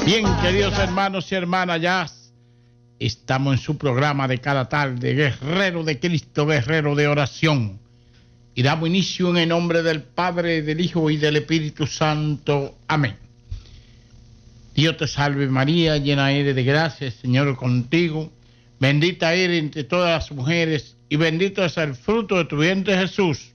Bien, queridos hermanos y hermanas, ya estamos en su programa de cada tarde, Guerrero de Cristo, Guerrero de Oración. Y damos inicio en el nombre del Padre, del Hijo y del Espíritu Santo. Amén. Dios te salve María, llena eres de gracia, el Señor es contigo. Bendita eres entre todas las mujeres y bendito es el fruto de tu vientre Jesús.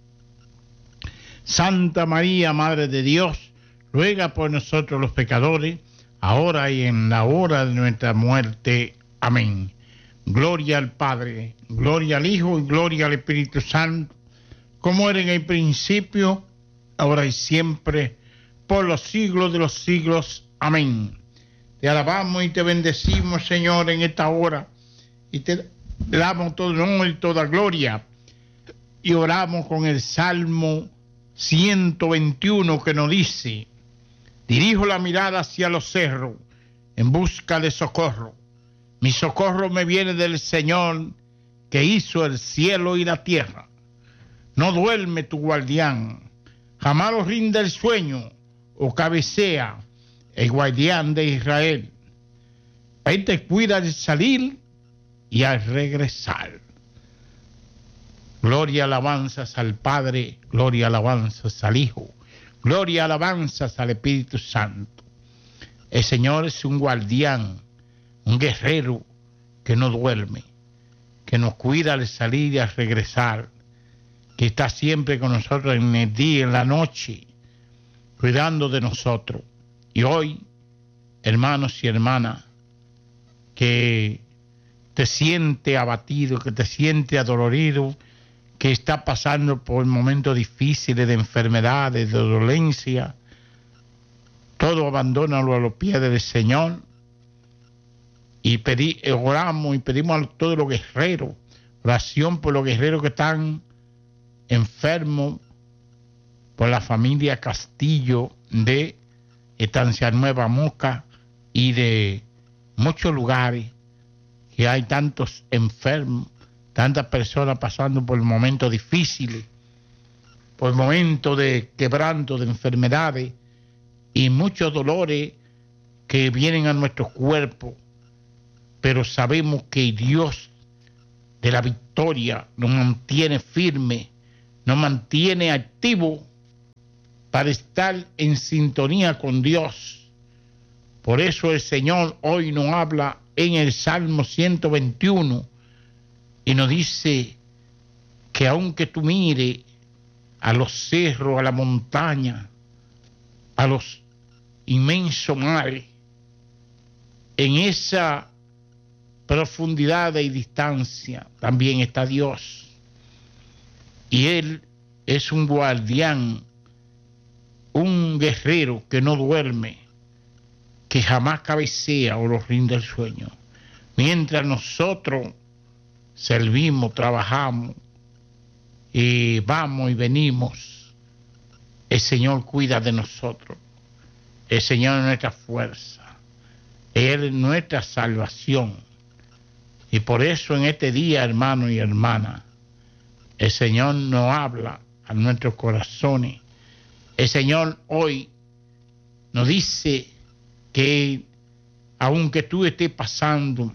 Santa María, Madre de Dios, ruega por nosotros los pecadores, ahora y en la hora de nuestra muerte. Amén. Gloria al Padre, gloria al Hijo y gloria al Espíritu Santo, como era en el principio, ahora y siempre, por los siglos de los siglos. Amén. Te alabamos y te bendecimos, Señor, en esta hora, y te damos todo honor y toda gloria, y oramos con el Salmo 121 que nos dice: dirijo la mirada hacia los cerros en busca de socorro. Mi socorro me viene del Señor que hizo el cielo y la tierra. No duerme tu guardián, jamás lo rinde el sueño o cabecea el guardián de Israel. Él te cuida al salir y al regresar. Gloria, alabanzas al Padre, gloria, alabanzas al Hijo, gloria, alabanzas al Espíritu Santo. El Señor es un guardián, un guerrero que no duerme, que nos cuida al salir y al regresar, que está siempre con nosotros en el día y en la noche, cuidando de nosotros. Y hoy, hermanos y hermanas, que te siente abatido, que te siente adolorido, que está pasando por momentos difíciles de enfermedades, de dolencia, todo abandónalo a los pies del Señor y oramos y pedimos a todos los guerreros, oración por los guerreros que están enfermos, por la familia Castillo de Estancia Nueva, Moca y de muchos lugares que hay tantos enfermos, tantas personas pasando por momentos difíciles, por momentos de quebranto, de enfermedades y muchos dolores que vienen a nuestros cuerpos, pero sabemos que Dios de la victoria nos mantiene firme, nos mantiene activos para estar en sintonía con Dios. Por eso el Señor hoy nos habla en el Salmo 121 y nos dice que aunque tú mires a los cerros, a la montaña, a los inmensos mares, en esa profundidad y distancia también está Dios. Y Él es un guardián, un guerrero que no duerme, que jamás cabecea o lo rinde el sueño. Mientras nosotros servimos, trabajamos y vamos y venimos, el Señor cuida de nosotros. El Señor es nuestra fuerza, Él es nuestra salvación. Y por eso en este día, hermanos y hermanas, el Señor nos habla a nuestros corazones. El Señor hoy nos dice que aunque tú estés pasando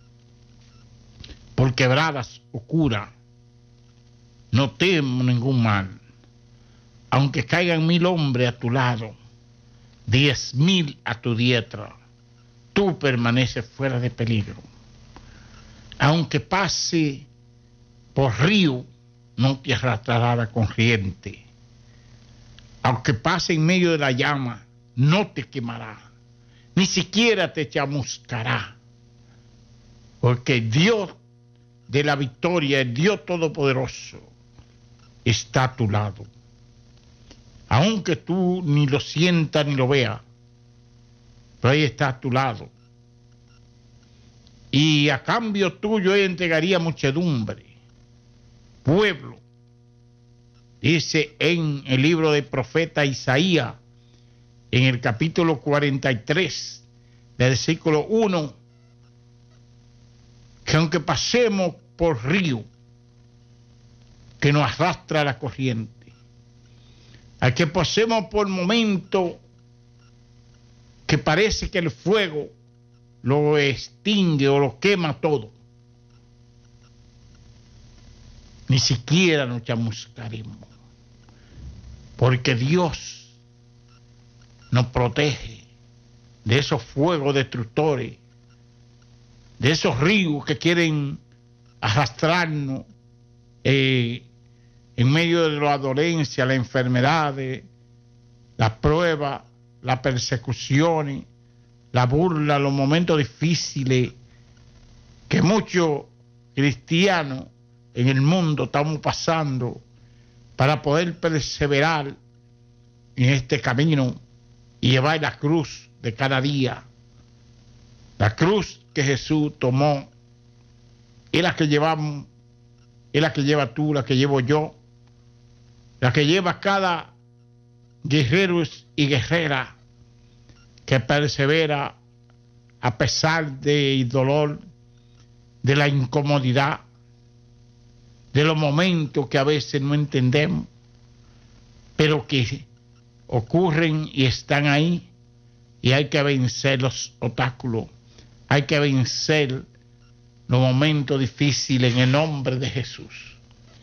por quebradas oscuras, no temo ningún mal. Aunque caigan 1000 hombres a tu lado, 10,000 a tu diestra, tú permaneces fuera de peligro. Aunque pase por río, no te arrastrará la corriente. Aunque pase en medio de la llama, no te quemará, ni siquiera te chamuscará. Porque Dios de la victoria, el Dios Todopoderoso, está a tu lado. Aunque tú ni lo sientas ni lo veas, pero ahí está a tu lado. Y a cambio tuyo Él entregaría muchedumbre, pueblo. Dice en el libro del profeta Isaías, en el capítulo 43, versículo 1, que aunque pasemos por río que nos arrastra la corriente, al que pasemos por momentos que parece que el fuego lo extingue o lo quema todo. Ni siquiera nos chamuscaremos, porque Dios nos protege de esos fuegos destructores, de esos ríos que quieren arrastrarnos en medio de la dolencia, las enfermedades, las pruebas, las persecuciones, la burla, los momentos difíciles que muchos cristianos en el mundo estamos pasando para poder perseverar en este camino y llevar la cruz de cada día. La cruz que Jesús tomó es la que llevamos, es la que lleva tú, la que llevo yo, la que lleva cada guerrero y guerrera que persevera a pesar del dolor, de la incomodidad, de los momentos que a veces no entendemos, pero que ocurren y están ahí, y hay que vencer los obstáculos, hay que vencer los momentos difíciles en el nombre de Jesús.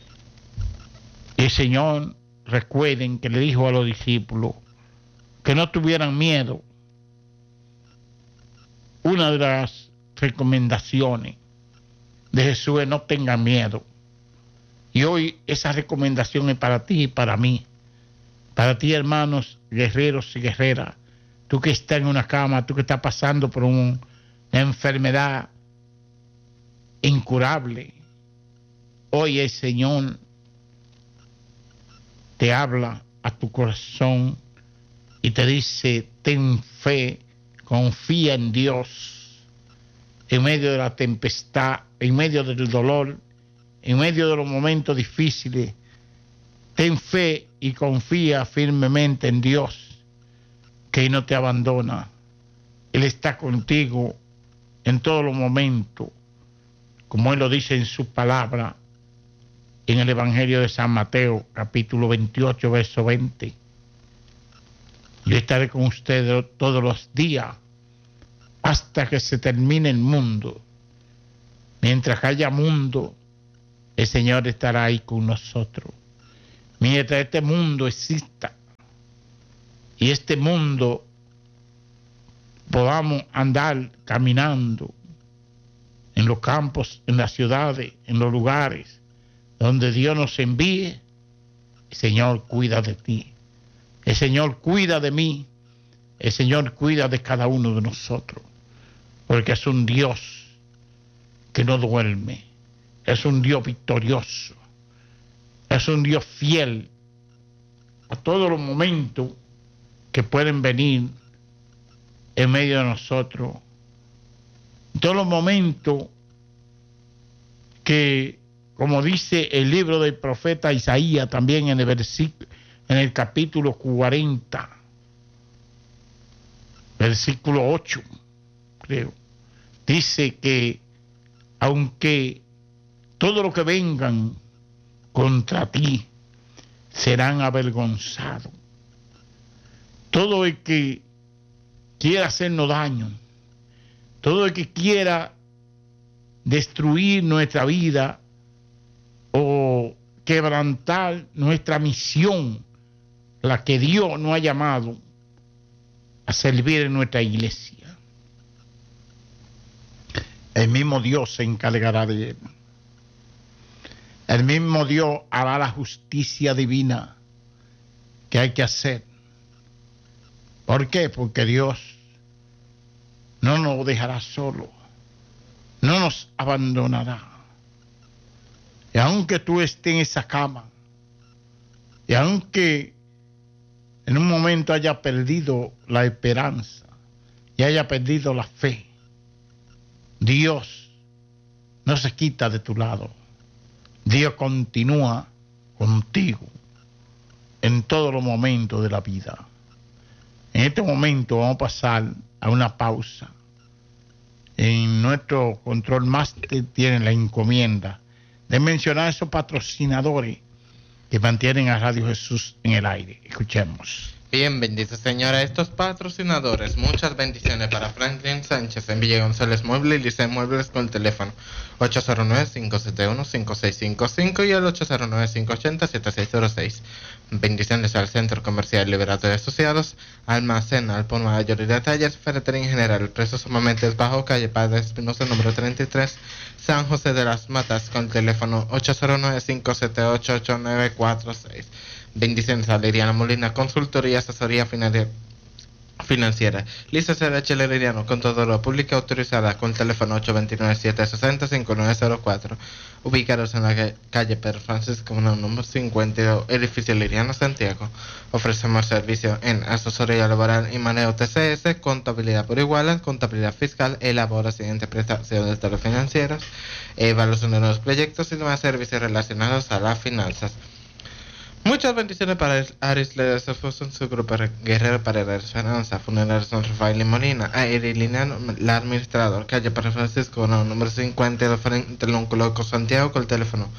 Y el Señor, recuerden que le dijo a los discípulos que no tuvieran miedo. Una de las recomendaciones de Jesús es no tengan miedo. Y hoy esa recomendación es para ti y para mí. Para ti, hermanos, guerreros y guerreras. Tú que estás en una cama, tú que estás pasando por una enfermedad incurable. Hoy el Señor te habla a tu corazón y te dice, ten fe, confía en Dios. En medio de la tempestad, en medio del dolor, en medio de los momentos difíciles, ten fe y confía firmemente en Dios, que Él no te abandona. Él está contigo en todos los momentos, como Él lo dice en su palabra, en el Evangelio de San Mateo, capítulo 28, verso 20. Yo estaré con ustedes todos los días hasta que se termine el mundo. Mientras haya mundo, el Señor estará ahí con nosotros. Mientras este mundo exista y este mundo podamos andar caminando en los campos, en las ciudades, en los lugares donde Dios nos envíe, el Señor cuida de ti. El Señor cuida de mí. El Señor cuida de cada uno de nosotros. Porque es un Dios que no duerme. Es un Dios victorioso. Es un Dios fiel a todos los momentos que pueden venir en medio de nosotros. En todos los momentos que, como dice el libro del profeta Isaías, también en el capítulo 40, versículo 8, creo, dice que aunque todo lo que vengan contra ti serán avergonzados, todo el que quiera hacernos daño, todo el que quiera destruir nuestra vida o quebrantar nuestra misión, la que Dios nos ha llamado a servir en nuestra iglesia, el mismo Dios se encargará de él. El mismo Dios hará la justicia divina que hay que hacer. ¿Por qué? Porque Dios no nos dejará solo, no nos abandonará. Y aunque tú estés en esa cama, y aunque en un momento haya perdido la esperanza y haya perdido la fe, Dios no se quita de tu lado. Dios continúa contigo en todos los momentos de la vida. En este momento vamos a pasar a una pausa. En nuestro control máster tienen la encomienda de mencionar a esos patrocinadores que mantienen a Radio Jesús en el aire. Escuchemos. Bien, bendito Señor a estos patrocinadores. Muchas bendiciones para Franklin Sánchez en Villa González Mueble y Licey Muebles con el teléfono 809-571-5655 y el 809-580-7606. Bendiciones al Centro Comercial Liberato de Asociados, Almacén, al por mayor y detalles, ferretería en general, precio sumamente bajo, calle Padre Espinosa número 33, San José de las Matas con el teléfono 809-578-8946. Bendiciones a Liriana Molina, consultoría, asesoría financiera. Licenciada Chile Liriano, Contaduría Pública autorizada con el teléfono 829-760-5904. Ubicados en la calle Pedro Francisco, número 52, edificio Liriano, Santiago. Ofrecemos servicio en asesoría laboral y manejo TCS, contabilidad por iguales, contabilidad fiscal, elaboración e interpretación de estados financieros, evaluación de nuevos proyectos y demás servicios relacionados a las finanzas. Muchas bendiciones para Aris Leda, su esposo en su grupo Guerrero para la Esperanza, Funerarios San Rafael y Molina, a Erilina, la administrador, calle para Francisco, número 50, frente al Oncológico Santiago, con el teléfono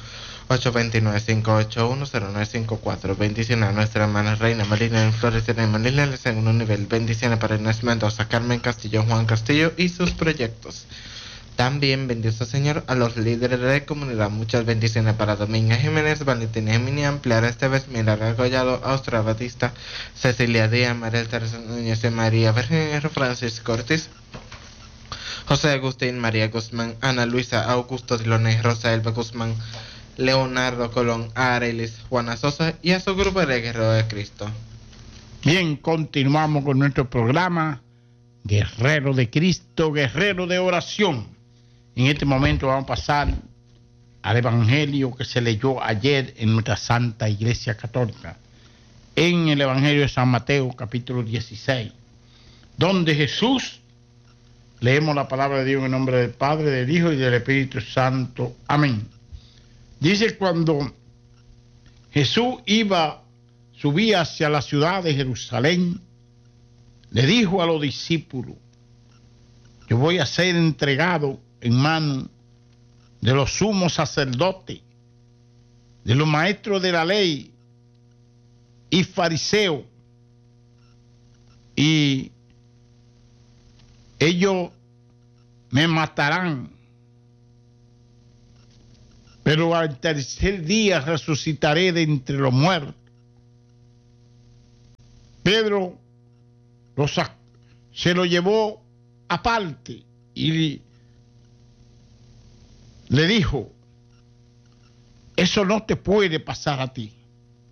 829-581-0954. Bendiciones a nuestra hermana Reina Molina en Florecida y Molina, en el segundo nivel. Bendiciones para Inés Mendoza, Carmen Castillo, Juan Castillo y sus proyectos. También bendice Señor a los líderes de la comunidad. Muchas bendiciones para Dominga Jiménez, Valentina Emilia, Ampliar Esteves, Milagro Collado, Austria Batista, Cecilia Díaz, María Teresa Núñez, María Virgen, Francisco Ortiz, José Agustín, María Guzmán, Ana Luisa, Augusto Diloné, Rosa Elba Guzmán, Leonardo Colón, Arelis, Juana Sosa y a su grupo de Guerrero de Cristo. Bien, continuamos con nuestro programa Guerrero de Cristo, Guerrero de Oración. En este momento vamos a pasar al Evangelio que se leyó ayer en nuestra Santa Iglesia Católica, en el Evangelio de San Mateo, capítulo 16, donde Jesús, leemos la palabra de Dios en nombre del Padre, del Hijo y del Espíritu Santo. Amén. Dice: cuando Jesús subía hacia la ciudad de Jerusalén, le dijo a los discípulos: yo voy a ser entregado en manos de los sumos sacerdotes, de los maestros de la ley y fariseos, y ellos me matarán, pero al tercer día resucitaré de entre los muertos. Pedro se lo llevó aparte y le dijo: eso no te puede pasar a ti.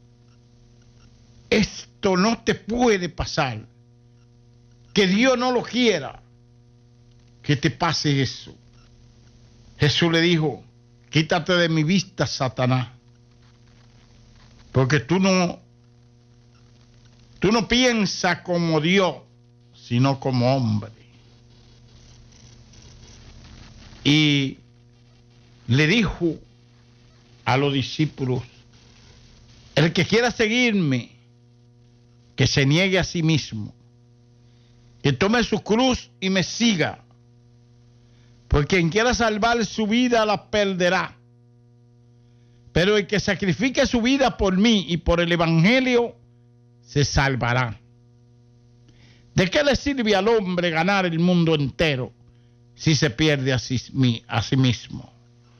Esto no te puede pasar. Que Dios no lo quiera que te pase eso. Jesús le dijo: quítate de mi vista, Satanás, porque tú no piensas como Dios, sino como hombre. Y le dijo a los discípulos: el que quiera seguirme, que se niegue a sí mismo, que tome su cruz y me siga, porque quien quiera salvar su vida la perderá, pero el que sacrifique su vida por mí y por el Evangelio se salvará. ¿De qué le sirve al hombre ganar el mundo entero si se pierde a sí mismo?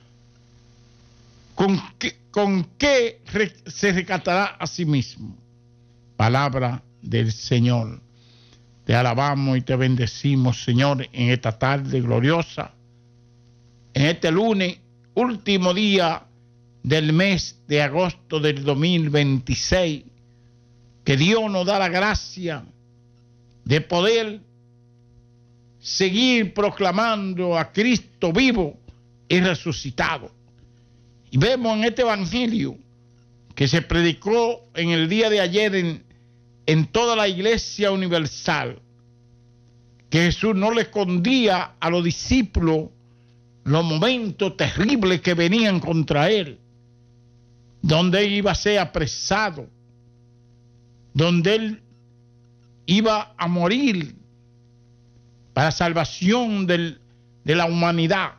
¿Con qué se rescatará a sí mismo? Palabra del Señor. Te alabamos y te bendecimos, Señor, en esta tarde gloriosa, en este lunes, último día del mes de agosto del 2026, que Dios nos da la gracia de poder seguir proclamando a Cristo vivo y resucitado. Y vemos en este evangelio que se predicó en el día de ayer en toda la iglesia universal, que Jesús no le escondía a los discípulos los momentos terribles que venían contra él, donde él iba a ser apresado, donde él iba a morir para salvación de la humanidad.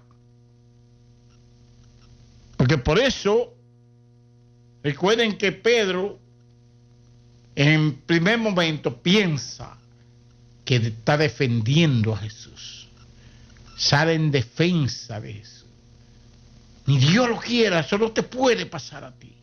Porque por eso, recuerden que Pedro en primer momento piensa que está defendiendo a Jesús. Sale en defensa de Jesús. Ni Dios lo quiera, eso no te puede pasar a ti.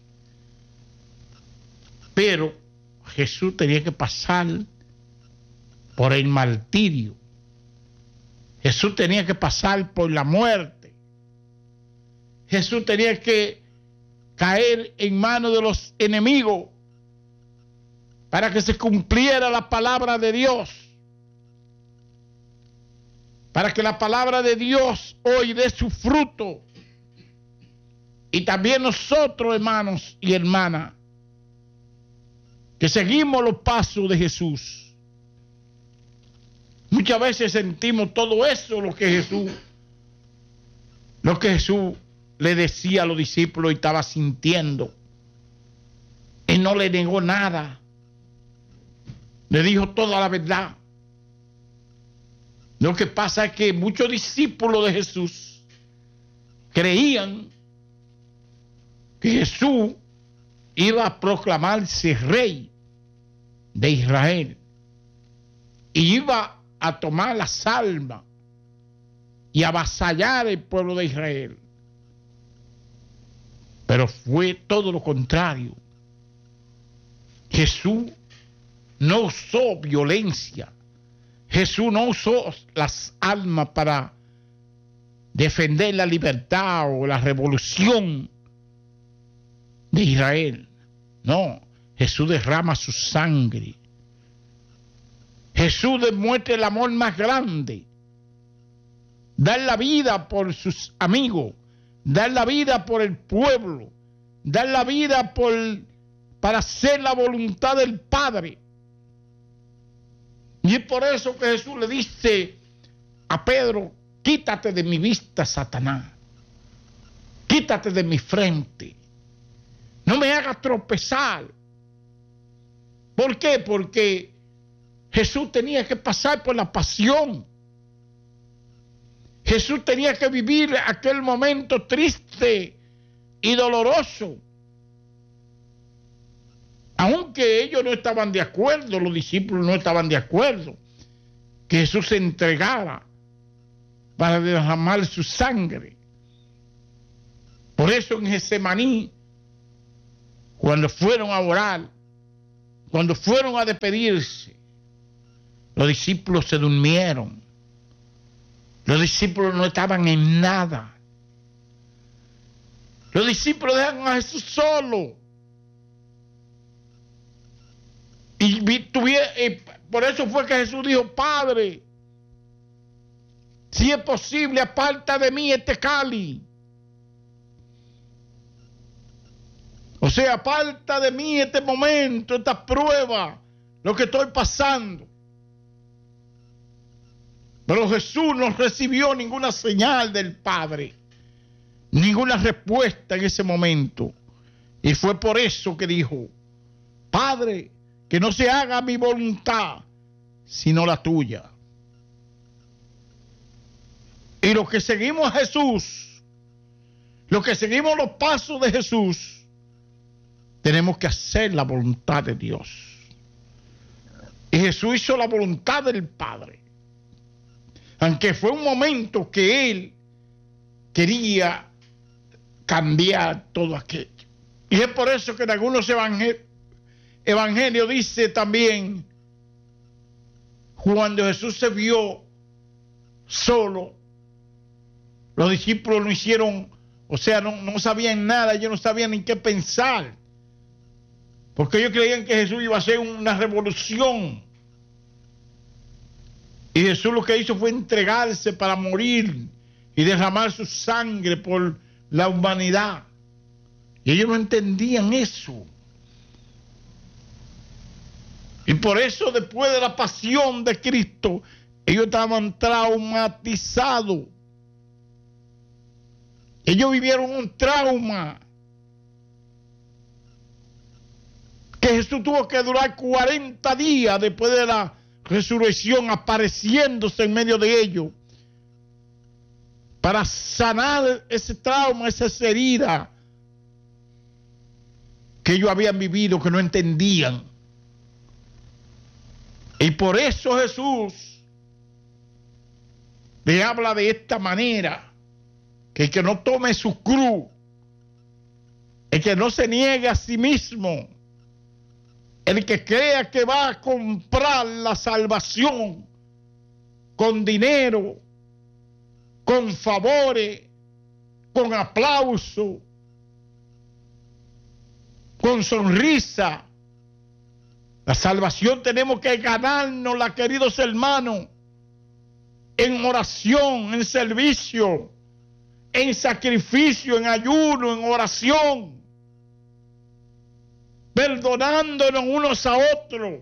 Pero Jesús tenía que pasar por el martirio. Jesús tenía que pasar por la muerte. Jesús tenía que caer en manos de los enemigos para que se cumpliera la palabra de Dios. Para que la palabra de Dios hoy dé su fruto. Y también nosotros, hermanos y hermanas, que seguimos los pasos de Jesús. Muchas veces sentimos todo eso, lo que Jesús le decía a los discípulos y estaba sintiendo. Él no le negó nada. Le dijo toda la verdad. Lo que pasa es que muchos discípulos de Jesús creían que Jesús iba a proclamarse rey de Israel y iba a tomar las almas y avasallar el pueblo de Israel. Pero fue todo lo contrario. Jesús no usó violencia. Jesús no usó las almas para defender la libertad o la revolución de Israel. No, Jesús derrama su sangre. Jesús demuestra el amor más grande. Dar la vida por sus amigos, dar la vida por el pueblo, dar la vida para hacer la voluntad del Padre. Y es por eso que Jesús le dice a Pedro: quítate de mi vista, Satanás. Quítate de mi frente. No me hagas tropezar. ¿Por qué? Porque Jesús tenía que pasar por la pasión. Jesús tenía que vivir aquel momento triste y doloroso. Aunque ellos no estaban de acuerdo, los discípulos no estaban de acuerdo que Jesús se entregara para derramar su sangre. Por eso en Getsemaní, cuando fueron a orar, cuando fueron a despedirse, los discípulos se durmieron. Los discípulos no estaban en nada. Los discípulos dejan a Jesús solo. Y por eso fue que Jesús dijo: Padre, si es posible, aparta de mí este cáliz. O sea, aparta de mí este momento, esta prueba, lo que estoy pasando. Pero Jesús no recibió ninguna señal del Padre, ninguna respuesta en ese momento. Y fue por eso que dijo: Padre, que no se haga mi voluntad, sino la tuya. Y los que seguimos a Jesús, los que seguimos los pasos de Jesús, tenemos que hacer la voluntad de Dios. Y Jesús hizo la voluntad del Padre. Aunque fue un momento que Él quería cambiar todo aquello. Y es por eso que en algunos evangelios dice también, cuando Jesús se vio solo, los discípulos no hicieron, o sea, no sabían nada, ellos no sabían ni qué pensar. Porque ellos creían que Jesús iba a hacer una revolución. Y Jesús lo que hizo fue entregarse para morir y derramar su sangre por la humanidad. Y ellos no entendían eso. Y por eso, después de la pasión de Cristo, ellos estaban traumatizados. Ellos vivieron un trauma. Que Jesús tuvo que durar 40 días después de la resurrección, apareciéndose en medio de ellos, para sanar ese trauma, esas heridas que ellos habían vivido, que no entendían. Y por eso Jesús le habla de esta manera, que el que no tome su cruz, el que no se niegue a sí mismo, el que crea que va a comprar la salvación con dinero, con favores, con aplauso, con sonrisa. La salvación tenemos que ganárnosla, queridos hermanos, en oración, en servicio, en sacrificio, en ayuno, en oración, perdonándonos unos a otros,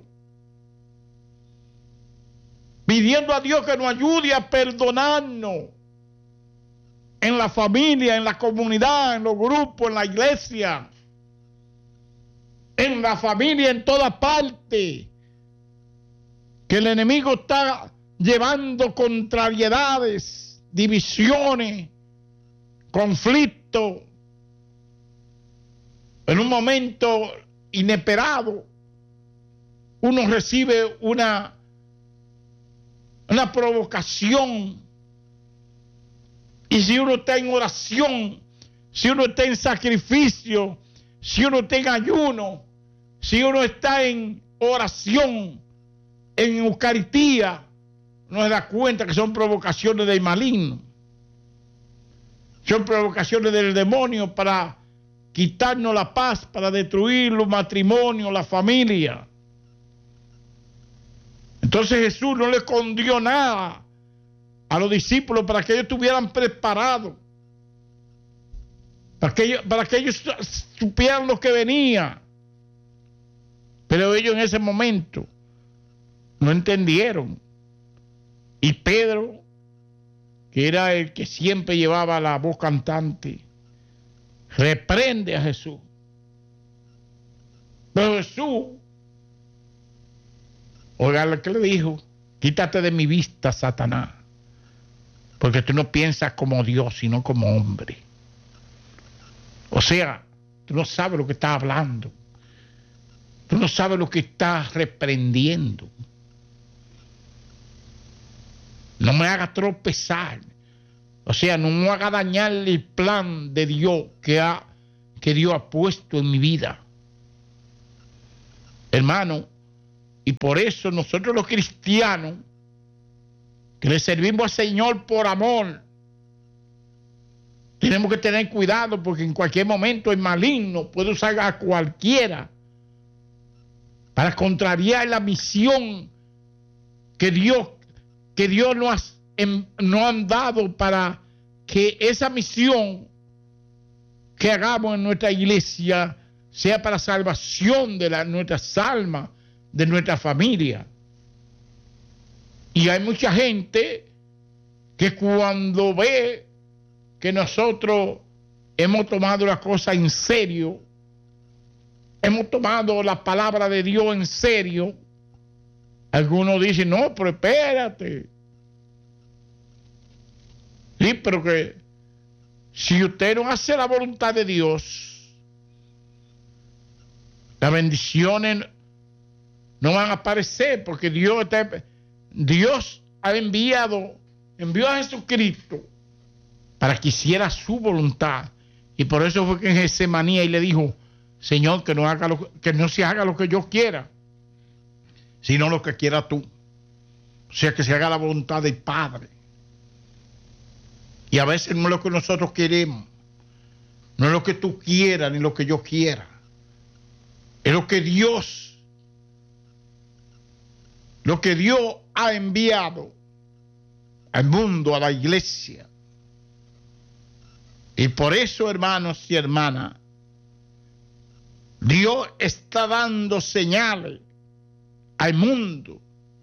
pidiendo a Dios que nos ayude a perdonarnos en la familia, en la comunidad, en los grupos, en la iglesia, en la familia, en toda parte, que el enemigo está llevando contrariedades, divisiones, conflictos, en un momento inesperado, uno recibe una provocación, y si uno está en oración, si uno está en sacrificio, si uno está en ayuno, si uno está en oración, en Eucaristía, no se da cuenta que son provocaciones del maligno, son provocaciones del demonio para quitarnos la paz, para destruir los matrimonios, la familia. Entonces Jesús no le escondió nada a los discípulos para que ellos estuvieran preparados, para que ellos supieran lo que venía. Pero ellos en ese momento no entendieron. Y Pedro, que era el que siempre llevaba la voz cantante, reprende a Jesús. Pero Jesús, oiga lo que le dijo: quítate de mi vista, Satanás, porque tú no piensas como Dios, sino como hombre. O sea, tú no sabes lo que estás hablando, tú no sabes lo que estás reprendiendo. No me haga tropezar, o sea, no me haga dañar el plan de Dios que Dios ha puesto en mi vida, hermano. Y por eso nosotros los cristianos, que le servimos al Señor por amor, tenemos que tener cuidado, porque en cualquier momento el maligno puede usar a cualquiera para contrariar la misión que Dios nos han dado, para que esa misión que hagamos en nuestra iglesia sea para salvación de nuestras almas, de nuestra familia. Y hay mucha gente que cuando ve que nosotros hemos tomado la cosa en serio, hemos tomado la palabra de Dios en serio, algunos dicen: no, pero espérate. Sí, pero que si usted no hace la voluntad de Dios, las bendiciones no van a aparecer, porque Dios envió a Jesucristo para que hiciera su voluntad. Y por eso fue que en Getsemaní y le dijo: Señor, que no se haga lo que yo quiera, sino lo que quiera tú. O sea, que se haga la voluntad del Padre. Y a veces no es lo que nosotros queremos, no es lo que tú quieras ni lo que yo quiera, es lo que Dios ha enviado al mundo, a la iglesia. Y por eso, hermanos y hermanas, Dios está dando señales al mundo,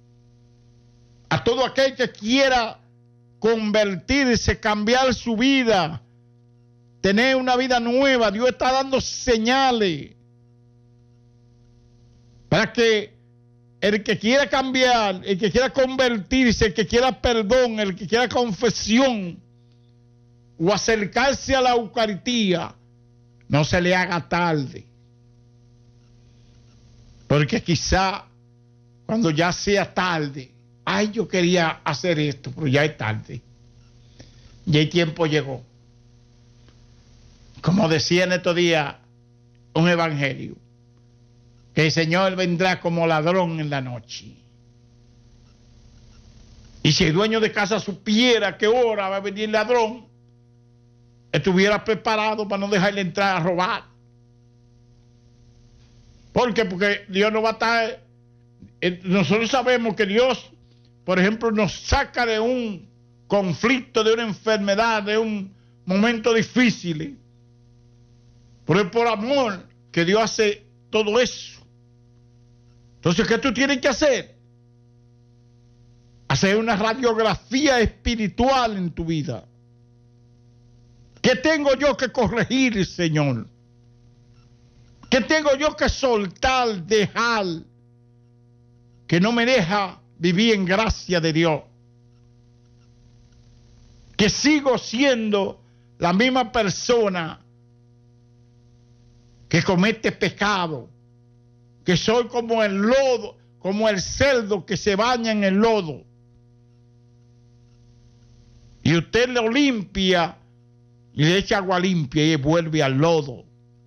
a todo aquel que quiera convertirse, cambiar su vida, tener una vida nueva. Dios está dando señales para que el que quiera cambiar, el que quiera convertirse, el que quiera perdón, el que quiera confesión o acercarse a la Eucaristía, no se le haga tarde. Porque quizá cuando ya sea tarde. Ay, yo quería hacer esto, pero ya es tarde. Ya el tiempo llegó. Como decía en estos días un evangelio, que el Señor vendrá como ladrón en la noche. Y si el dueño de casa supiera que hora va a venir el ladrón, estuviera preparado para no dejarle entrar a robar. ¿Por qué? Porque Dios no va a estar... Nosotros sabemos que Dios, por ejemplo, nos saca de un conflicto, de una enfermedad, de un momento difícil. Pero es por amor que Dios hace todo eso. Entonces, ¿qué tú tienes que hacer? Hacer una radiografía espiritual en tu vida. ¿Qué tengo yo que corregir, Señor? ¿Qué tengo yo que soltar, dejar, que no me deja vivir en gracia de Dios? Que sigo siendo la misma persona que comete pecado, que soy como el lodo, como el cerdo que se baña en el lodo. Y usted lo limpia y le echa agua limpia y vuelve al lodo.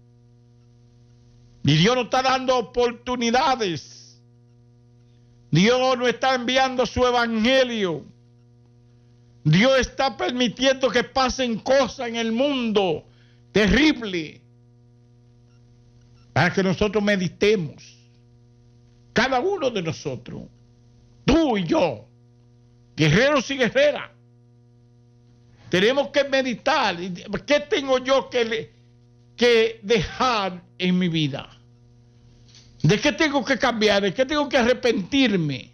Y Dios nos está dando oportunidades. Dios nos está enviando su evangelio. Dios está permitiendo que pasen cosas en el mundo terribles para que nosotros meditemos. Cada uno de nosotros, tú y yo, guerreros y guerreras, tenemos que meditar. ¿Qué tengo yo que dejar en mi vida? ¿De qué tengo que cambiar? ¿De qué tengo que arrepentirme?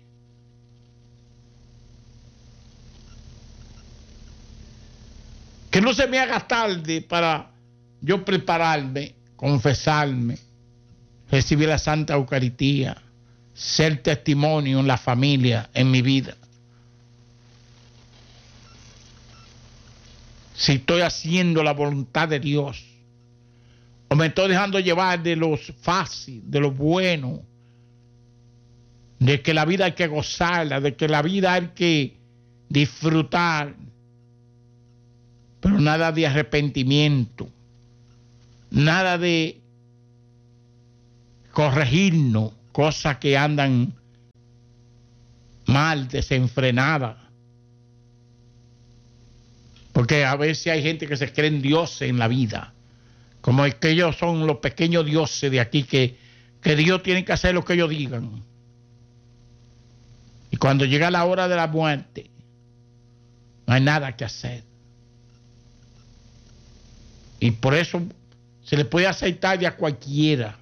Que no se me haga tarde para yo prepararme, confesarme, recibir la Santa Eucaristía, ser testimonio en la familia, en mi vida. Si estoy haciendo la voluntad de Dios, o me estoy dejando llevar de lo fácil, de lo bueno, de que la vida hay que gozarla, de que la vida hay que disfrutar, pero nada de arrepentimiento, nada de corregirnos, cosas que andan mal, desenfrenadas. Porque a veces hay gente que se creen dioses en la vida, como es que ellos son los pequeños dioses de aquí, que Dios tiene que hacer lo que ellos digan. Y cuando llega la hora de la muerte, no hay nada que hacer. Y por eso se le puede aceitar de a cualquiera.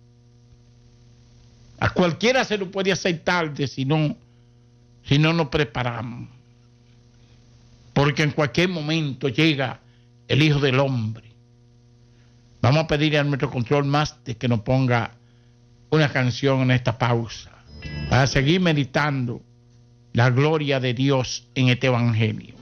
A cualquiera se lo puede aceitar si no nos preparamos. Porque en cualquier momento llega el Hijo del Hombre. Vamos a pedirle a nuestro control máster que nos ponga una canción en esta pausa para seguir meditando la gloria de Dios en este evangelio.